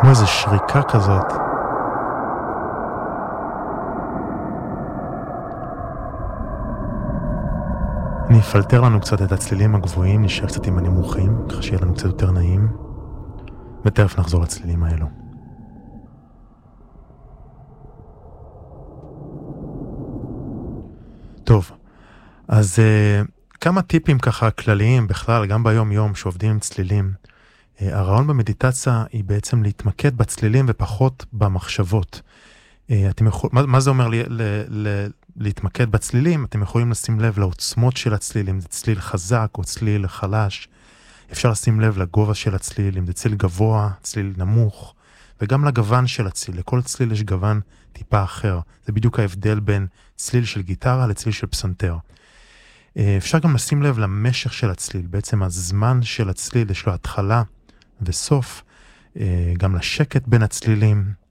כמו איזו שריקה כזאת. אני אפלטר לנו קצת את הצלילים הגבוהים, נשאר קצת עם הנמוכים, ככה שיהיה לנו קצת יותר נעים, ותכף נחזור לצלילים האלו. טוב, אז כמה טיפים ככה כלליים בכלל, גם ביום יום שעובדים עם צלילים. הרעיון במדיטציה היא בעצם להתמקד בצלילים ופחות במחשבות. מה זה אומר להתמקד בצלילים? אתם יכולים לשים לב לעוצמות של הצליל, אם זה צליל חזק או צליל חלש. אפשר לשים לב לגובה של הצליל, אם זה צליל גבוה, צליל נמוך, וגם לגוון של הצליל. לכל צליל יש גוון טיפה אחר. זה בדיוק ההבדל בין צליל של גיטרה לצליל של פסנתר. אפשר גם לשים לב למשך של הצליל, בעצם הזמן של הצליל, יש לו התחלה וסוף, גם לשקט בין הצלילים.